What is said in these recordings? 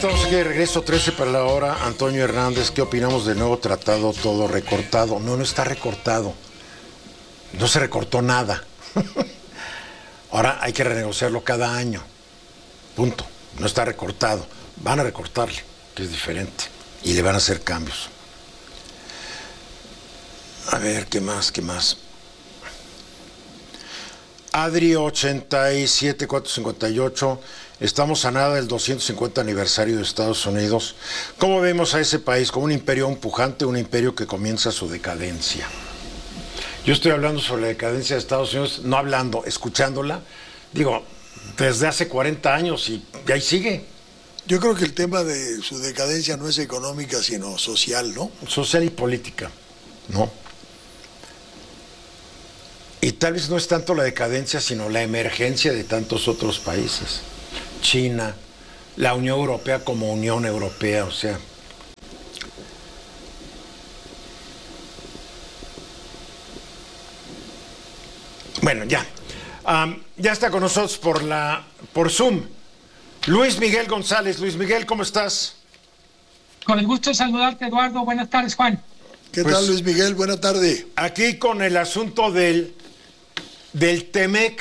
estamos aquí de regreso, 13 para la hora. Antonio Hernández, ¿qué opinamos del nuevo tratado todo recortado? No, no está recortado. No se recortó nada. Ahora hay que renegociarlo cada año. Punto. No está recortado. Van a recortarle, que es diferente. Y le van a hacer cambios. A ver, ¿qué más? Adri 87458. Estamos a nada del 250 aniversario de Estados Unidos. ¿Cómo vemos a ese país? ¿Como un imperio pujante, un imperio que comienza su decadencia? Yo estoy hablando sobre la decadencia de Estados Unidos, no hablando, escuchándola. Digo, desde hace 40 años y ahí sigue. Yo creo que el tema de su decadencia no es económica, sino social, ¿no? Social y política, ¿no? Y tal vez no es tanto la decadencia, sino la emergencia de tantos otros países. China, la Unión Europea como Unión Europea, o sea. Bueno, ya. Ya está con nosotros por Zoom Luis Miguel González. Luis Miguel, ¿cómo estás? Con el gusto de saludarte, Eduardo. Buenas tardes, Juan. ¿Qué tal, Luis Miguel? Buena tarde. Aquí con el asunto del TEMEC,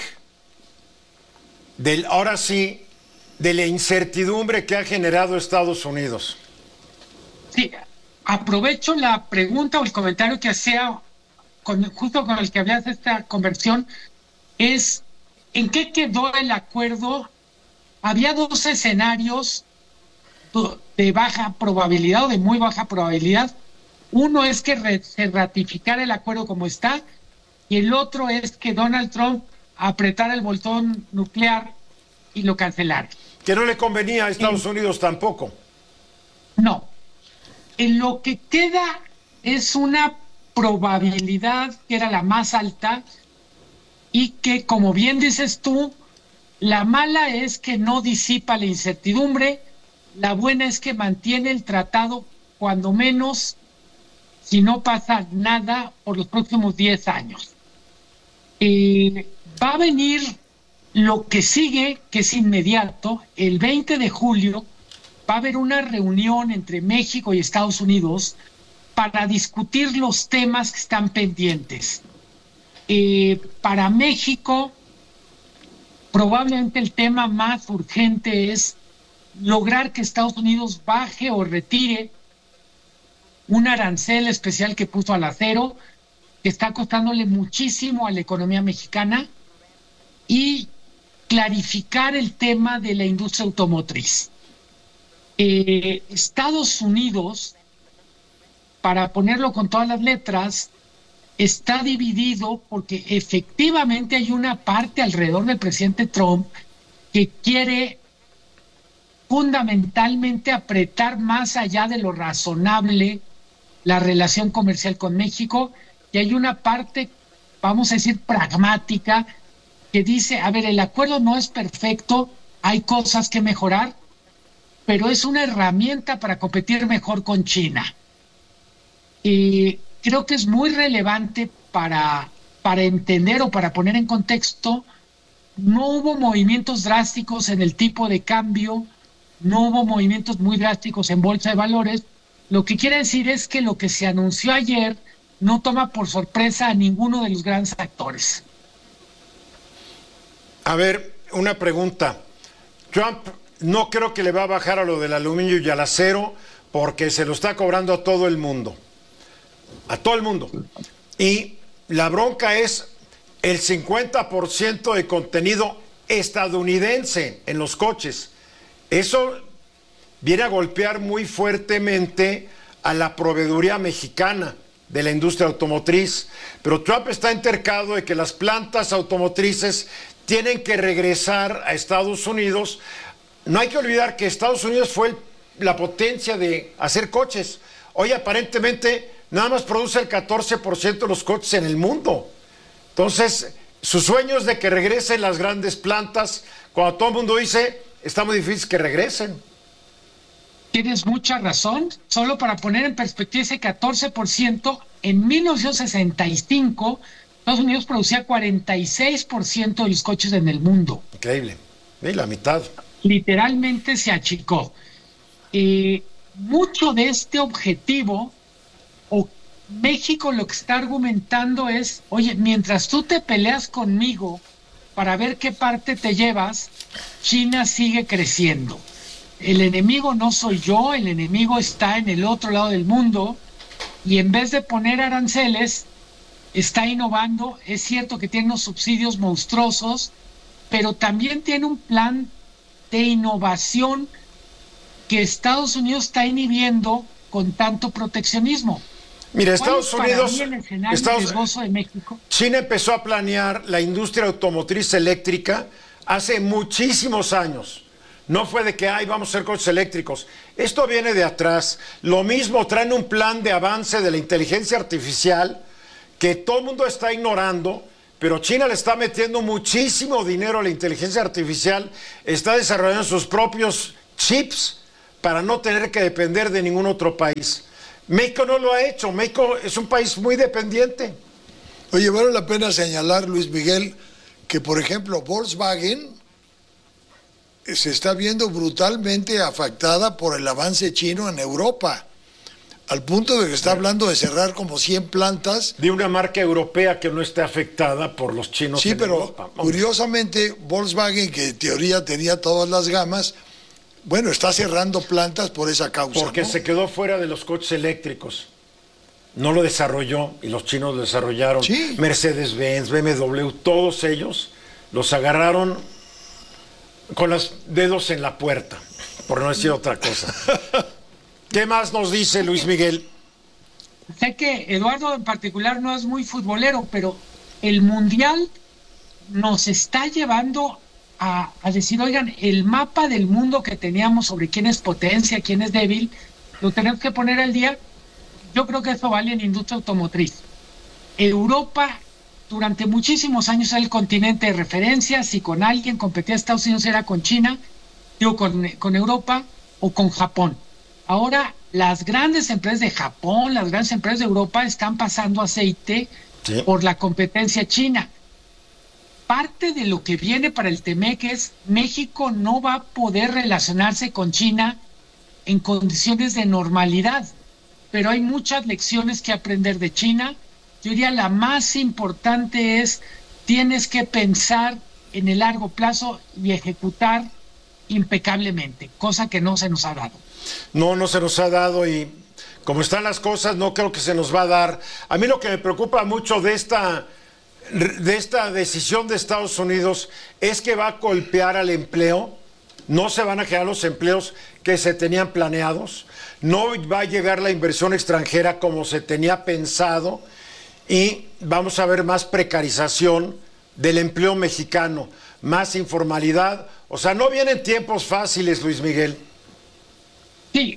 ahora sí, de la incertidumbre que ha generado Estados Unidos. Sí, aprovecho la pregunta o el comentario que hacía justo con el que habías de esta conversión, es ¿en qué quedó el acuerdo? Había dos escenarios de baja probabilidad o de muy baja probabilidad. Uno es que se ratificara el acuerdo como está, y el otro es que Donald Trump apretara el botón nuclear y lo cancelara. Que no le convenía a Estados Unidos tampoco. No. En lo que queda es una probabilidad que era la más alta y que, como bien dices tú, la mala es que no disipa la incertidumbre, la buena es que mantiene el tratado cuando menos, si no pasa nada, por los próximos 10 años. Va a venir lo que sigue, que es inmediato. El 20 de julio va a haber una reunión entre México y Estados Unidos para discutir los temas que están pendientes. Para México, probablemente el tema más urgente es lograr que Estados Unidos baje o retire un arancel especial que puso al acero, que está costándole muchísimo a la economía mexicana, y clarificar el tema de la industria automotriz. Estados Unidos, para ponerlo con todas las letras, está dividido porque efectivamente hay una parte alrededor del presidente Trump que quiere fundamentalmente apretar más allá de lo razonable la relación comercial con México, y hay una parte, vamos a decir, pragmática, que dice, a ver, el acuerdo no es perfecto, hay cosas que mejorar, pero es una herramienta para competir mejor con China. Creo que es muy relevante para entender o para poner en contexto. No hubo movimientos drásticos en el tipo de cambio, no hubo movimientos muy drásticos en bolsa de valores. Lo que quiere decir es que lo que se anunció ayer no toma por sorpresa a ninguno de los grandes actores. A ver, una pregunta. Trump no creo que le va a bajar a lo del aluminio y al acero porque se lo está cobrando a todo el mundo. A todo el mundo. Y la bronca es el 50% de contenido estadounidense en los coches. Eso viene a golpear muy fuertemente a la proveeduría mexicana de la industria automotriz. Pero Trump está entercado de que las plantas automotrices tienen que regresar a Estados Unidos. No hay que olvidar que Estados Unidos fue la potencia de hacer coches. Hoy aparentemente nada más produce el 14% de los coches en el mundo. Entonces, su sueño es de que regresen las grandes plantas, cuando todo el mundo dice, está muy difícil que regresen. Tienes mucha razón. Solo para poner en perspectiva ese 14%, en 1965, Estados Unidos producía 46% de los coches en el mundo. Increíble. Y la mitad. Literalmente se achicó. mucho de este objetivo, o México lo que está argumentando es, oye, mientras tú te peleas conmigo para ver qué parte te llevas, China sigue creciendo. El enemigo no soy yo, el enemigo está en el otro lado del mundo, y en vez de poner aranceles, está innovando. Es cierto que tiene unos subsidios monstruosos, pero también tiene un plan de innovación que Estados Unidos está inhibiendo con tanto proteccionismo. Mira, Estados Unidos, riesgoso de México? China empezó a planear la industria automotriz eléctrica hace muchísimos años. No fue de que, vamos a hacer coches eléctricos. Esto viene de atrás. Lo mismo, traen un plan de avance de la inteligencia artificial que todo el mundo está ignorando, pero China le está metiendo muchísimo dinero a la inteligencia artificial, está desarrollando sus propios chips para no tener que depender de ningún otro país. México no lo ha hecho. México es un país muy dependiente. Oye, vale la pena señalar, Luis Miguel, que por ejemplo Volkswagen se está viendo brutalmente afectada por el avance chino en Europa, al punto de que está hablando de cerrar como 100 plantas. De una marca europea que no esté afectada por los chinos. Sí, pero Europa. Curiosamente Volkswagen, que en teoría tenía todas las gamas, bueno, está cerrando plantas por esa causa. Porque ¿no? Se quedó fuera de los coches eléctricos. No lo desarrolló y los chinos lo desarrollaron. Sí. Mercedes-Benz, BMW, todos ellos los agarraron con los dedos en la puerta, por no decir otra cosa. ¿Qué más nos dice Luis Miguel? Sé que Eduardo en particular no es muy futbolero, pero el Mundial nos está llevando a decir, oigan, el mapa del mundo que teníamos sobre quién es potencia, quién es débil, lo tenemos que poner al día. Yo creo que eso vale en industria automotriz. Europa durante muchísimos años era el continente de referencia. Si con alguien competía Estados Unidos era con China, digo, con Europa o con Japón. Ahora las grandes empresas de Japón, las grandes empresas de Europa están pasando aceite por la competencia china. Parte de lo que viene para el TEMEC es México no va a poder relacionarse con China en condiciones de normalidad, pero hay muchas lecciones que aprender de China. Yo diría la más importante es, tienes que pensar en el largo plazo y ejecutar impecablemente, cosa que no se nos ha dado. No se nos ha dado, y como están las cosas no creo que se nos va a dar. A mí lo que me preocupa mucho de esta decisión de Estados Unidos es que va a golpear al empleo. No se van a generar los empleos que se tenían planeados, no va a llegar la inversión extranjera como se tenía pensado, y vamos a ver más precarización del empleo mexicano, más informalidad. O sea, no vienen tiempos fáciles, Luis Miguel. Sí,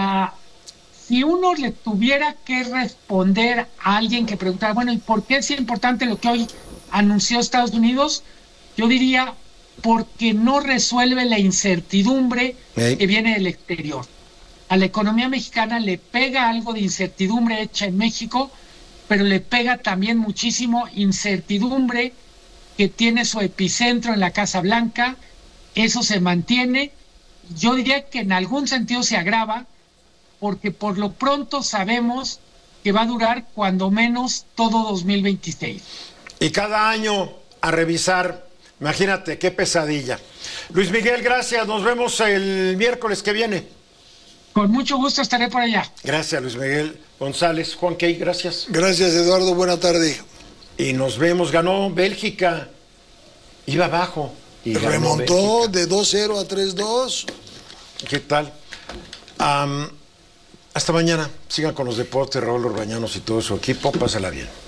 si uno le tuviera que responder a alguien que preguntara, bueno, ¿y por qué es importante lo que hoy anunció Estados Unidos? Yo diría, porque no resuelve la incertidumbre que viene del exterior. A la economía mexicana le pega algo de incertidumbre hecha en México, pero le pega también muchísimo incertidumbre que tiene su epicentro en la Casa Blanca. Eso se mantiene. Yo diría que en algún sentido se agrava, porque por lo pronto sabemos que va a durar cuando menos todo 2026. Y cada año a revisar, imagínate, qué pesadilla. Luis Miguel, gracias, nos vemos el miércoles que viene. Con mucho gusto estaré por allá. Gracias, Luis Miguel González. Juan Key, gracias. Gracias, Eduardo, buena tarde. Y nos vemos, ganó Bélgica, iba abajo. Y remontó de 2-0 a 3-2. ¿Qué tal? Hasta mañana. Sigan con los deportes, Raúl Orbañanos y todo su equipo. Pásala bien.